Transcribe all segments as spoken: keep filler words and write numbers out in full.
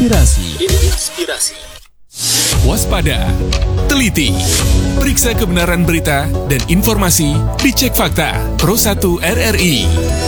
Inspirasi. Inspirasi. Waspada, teliti, periksa kebenaran berita dan informasi di Cek Fakta Pro satu R R I.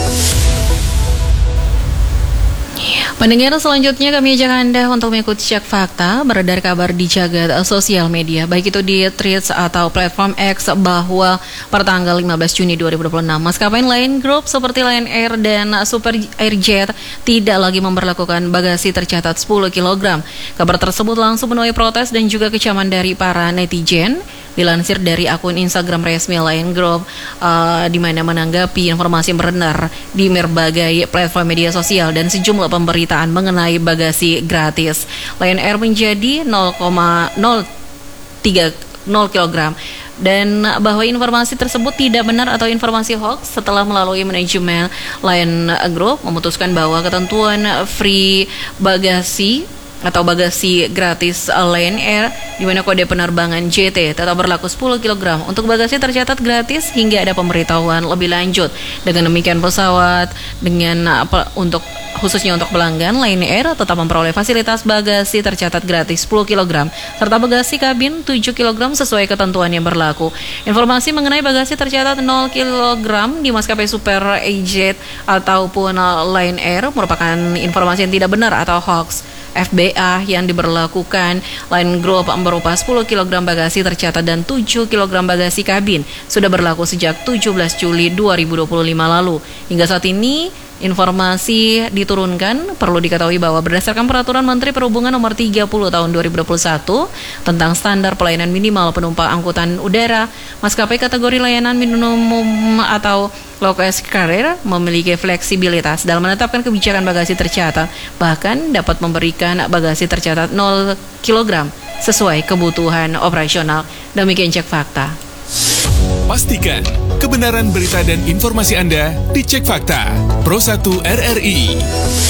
Pendengar, selanjutnya kami ajak Anda untuk mengikuti Cek Fakta, beredar kabar di jagat sosial media, baik itu di Threads atau platform X, bahwa pertanggal lima belas Juni dua ribu dua puluh enam maskapai Lion Group seperti Lion Air dan Super Airjet tidak lagi memperlakukan bagasi tercatat sepuluh kilogram. Kabar tersebut langsung menuai protes dan juga kecaman dari para netizen. Dilansir dari akun Instagram resmi Lion Group, uh, di mana menanggapi informasi yang beredar di berbagai platform media sosial dan sejumlah pemberitaan mengenai bagasi gratis, Lion Air menjadi nol koma nol tiga nol kilogram, dan bahwa informasi tersebut tidak benar atau informasi hoax. Setelah melalui manajemen Lion Group memutuskan bahwa ketentuan free bagasi atau bagasi gratis Lion Air di mana kode penerbangan J T tetap berlaku sepuluh kilogram untuk bagasi tercatat gratis hingga ada pemberitahuan lebih lanjut. Dengan demikian pesawat dengan apa, untuk khususnya untuk pelanggan Lion Air tetap memperoleh fasilitas bagasi tercatat gratis sepuluh kilogram serta bagasi kabin tujuh kilogram sesuai ketentuan yang berlaku. Informasi mengenai bagasi tercatat nol kilogram di maskapai Super Airjet ataupun Lion Air merupakan informasi yang tidak benar atau hoax. F B A yang diberlakukan Lion Group berupa sepuluh kilogram bagasi tercatat dan tujuh kilogram bagasi kabin sudah berlaku sejak tujuh belas Juli dua ribu dua puluh lima lalu. Hingga saat ini informasi diturunkan. Perlu diketahui bahwa berdasarkan Peraturan Menteri Perhubungan Nomor tiga puluh Tahun dua ribu dua puluh satu tentang standar pelayanan minimal penumpang angkutan udara, maskapai kategori layanan minimum atau low cost carrier memiliki fleksibilitas dalam menetapkan kebijakan bagasi tercatat, bahkan dapat memberikan bagasi tercatat nol kilogram sesuai kebutuhan operasional. Demikian Cek Fakta. Pastikan kebenaran berita dan informasi Anda di Cek Fakta Pro satu R R I.